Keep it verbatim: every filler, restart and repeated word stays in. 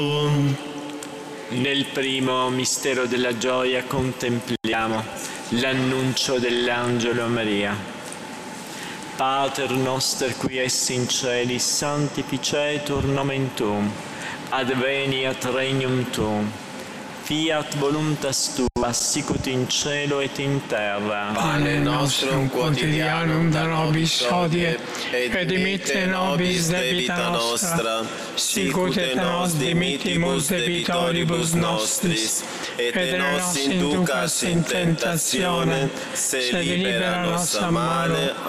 Nel primo mistero della gioia contempliamo l'annuncio dell'angelo a Maria. Pater noster qui es in celis, sanctificetur nomen tuum, adveniat regnum tuum, fiat voluntas tua, sicut in cielo et in terra. Pane nostrum quotidianum da nobis hodie, et dimitte nobis debita nostra, sicut et nos dimittimus debitoribus nostris, et ne nos inducas in tentazione, sed libera nos a male.